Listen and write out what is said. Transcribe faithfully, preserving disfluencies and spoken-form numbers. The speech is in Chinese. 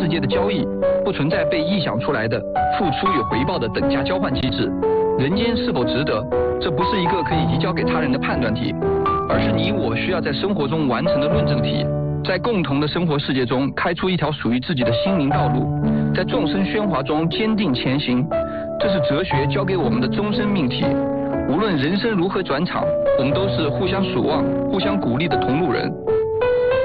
世界的交易，不存在被臆想出来的付出与回报的等价交换机制。人间是否值得，这不是一个可以移交给他人的判断题，而是你我需要在生活中完成的论证题。在共同的生活世界中开出一条属于自己的心灵道路，在众生喧哗中坚定前行，这是哲学教给我们的终身命题。无论人生如何转场，我们都是互相守望、互相鼓励的同路人。